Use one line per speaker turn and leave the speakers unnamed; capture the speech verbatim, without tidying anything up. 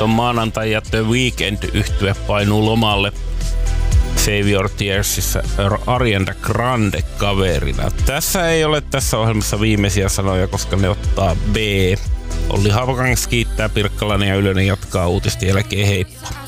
on maanantai ja The Weeknd-yhtye painuu lomalle Save Your Tearsissa Ariana Grande kaverina. Tässä ei ole tässä ohjelmassa viimeisiä sanoja, koska ne ottaa B. Olli Havakangas kiittää, Pirkkalainen ja Ylönen jatkaa uutisten jälkeen. Heippa!